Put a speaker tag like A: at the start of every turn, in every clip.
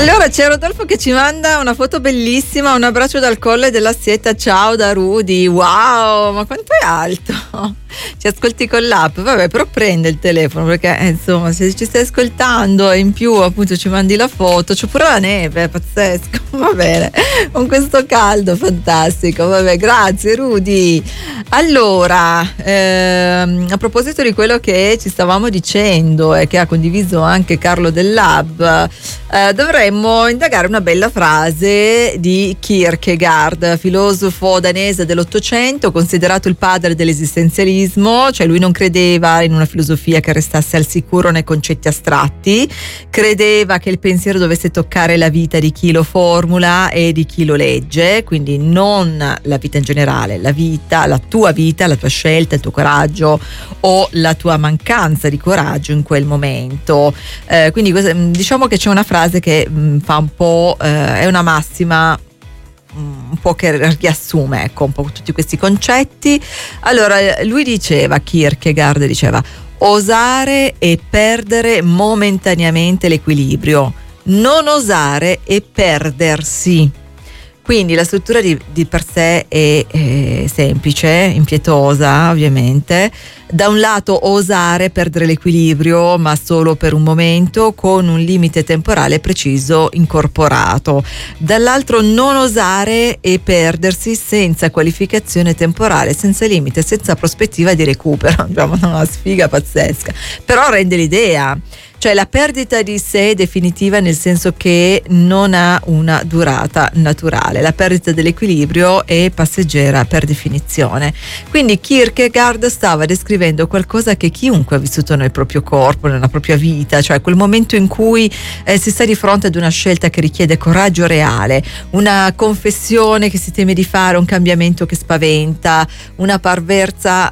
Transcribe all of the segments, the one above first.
A: Allora c'è Rodolfo che ci manda una foto bellissima, un abbraccio dal Colle della Sieta, ciao da Rudy. Wow, ma quanto è alto! Ci ascolti con l'app, vabbè, però prende il telefono perché insomma se ci stai ascoltando e in più appunto ci mandi la foto, c'è pure la neve, è pazzesco, va bene, con questo caldo fantastico, vabbè, grazie Rudy. Allora, a proposito di quello che ci stavamo dicendo e che ha condiviso anche Carlo del Lab, dovremmo indagare una bella frase di Kierkegaard, filosofo danese dell'Ottocento, considerato il padre dell'esistenzialismo, cioè lui non credeva in una filosofia che restasse al sicuro nei concetti astratti, credeva che il pensiero dovesse toccare la vita di chi lo formula e di chi lo legge, quindi non la vita in generale, la vita, la tua vita, la tua scelta, il tuo coraggio o la tua mancanza di coraggio in quel momento. Quindi diciamo che c'è una frase che fa un po', è una massima un po' che riassume, ecco, un po' tutti questi concetti. Allora lui diceva, Kierkegaard diceva: osare e perdere momentaneamente l'equilibrio, non osare e perdersi. Quindi la struttura di per sé è semplice, impietosa ovviamente. Da un lato osare perdere l'equilibrio, ma solo per un momento, con un limite temporale preciso incorporato. Dall'altro non osare e perdersi senza qualificazione temporale, senza limite, senza prospettiva di recupero. Una sfiga pazzesca. Però rende l'idea. Cioè la perdita di sé è definitiva nel senso che non ha una durata naturale. La perdita dell'equilibrio è passeggera per definizione. Quindi Kierkegaard stava descrivendo qualcosa che chiunque ha vissuto nel proprio corpo, nella propria vita, cioè quel momento in cui si sta di fronte ad una scelta che richiede coraggio reale, una confessione che si teme di fare, un cambiamento che spaventa, una parvenza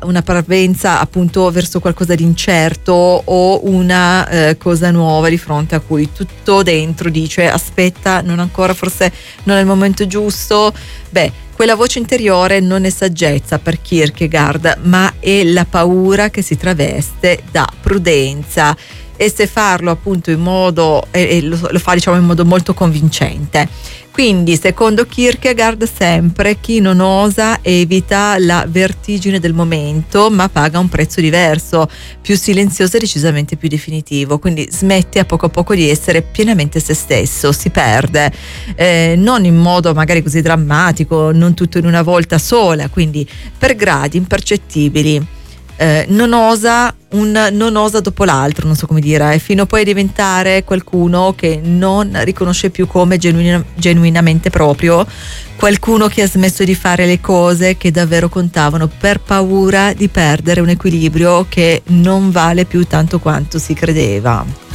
A: appunto verso qualcosa di incerto o una cosa nuova di fronte a cui tutto dentro dice aspetta, non ancora, forse non è il momento giusto. Quella voce interiore non è saggezza per Kierkegaard, ma è la paura che si traveste da prudenza, e se farlo appunto in modo lo fa diciamo in modo molto convincente. Quindi secondo Kierkegaard sempre chi non osa evita la vertigine del momento, ma paga un prezzo diverso, più silenzioso e decisamente più definitivo. Quindi smette a poco di essere pienamente se stesso, si perde, non in modo magari così drammatico, non tutto in una volta sola, quindi per gradi impercettibili. Non osa dopo l'altro, non so come dire, fino poi a diventare qualcuno che non riconosce più come genuinamente proprio, qualcuno che ha smesso di fare le cose che davvero contavano per paura di perdere un equilibrio che non vale più tanto quanto si credeva.